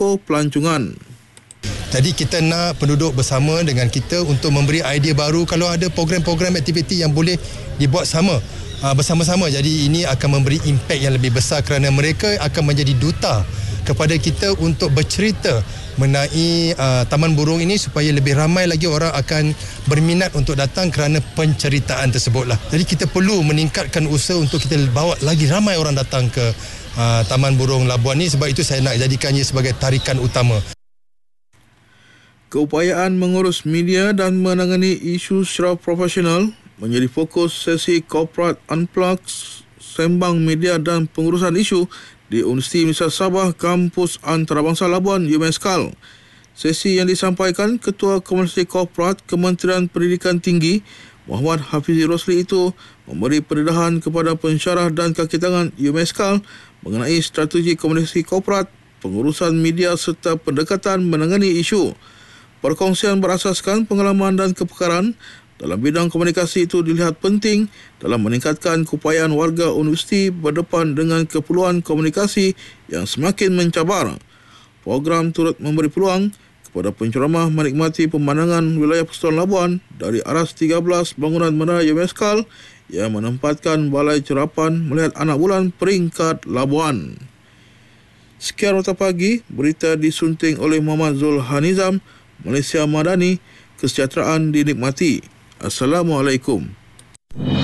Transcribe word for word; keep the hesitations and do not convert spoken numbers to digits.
risiko pelancongan. Jadi kita nak penduduk bersama dengan kita untuk memberi idea baru kalau ada program-program aktiviti yang boleh dibuat sama uh, bersama-sama. Jadi ini akan memberi impak yang lebih besar kerana mereka akan menjadi duta kepada kita untuk bercerita mengenai uh, Taman Burung ini supaya lebih ramai lagi orang akan berminat untuk datang kerana penceritaan tersebutlah. Jadi kita perlu meningkatkan usaha untuk kita bawa lagi ramai orang datang ke uh, Taman Burung Labuan ni, sebab itu saya nak jadikannya sebagai tarikan utama. Keupayaan mengurus media dan menangani isu secara profesional menjadi fokus sesi Corporate Unplugged Sembang Media dan Pengurusan Isu di Universiti Universitas Sabah Kampus Antarabangsa Labuan U M S K A L. Sesi yang disampaikan Ketua Komunikasi Korporat Kementerian Pendidikan Tinggi Muhammad Hafizi Rosli itu memberi pendedahan kepada pensyarah dan kaki tangan U M S K A L mengenai strategi komunikasi korporat, pengurusan media serta pendekatan menangani isu. Perkongsian berasaskan pengalaman dan kepakaran dalam bidang komunikasi itu dilihat penting dalam meningkatkan keupayaan warga universiti berdepan dengan keperluan komunikasi yang semakin mencabar. Program turut memberi peluang kepada penceramah menikmati pemandangan wilayah Persatuan Labuan dari aras tiga belas bangunan menara U M S K A L yang menempatkan balai cerapan melihat anak bulan peringkat Labuan. Sekian Nota Pagi, berita disunting oleh Muhammad Zul Hanizam, Malaysia Madani, kesejahteraan dinikmati. Assalamualaikum.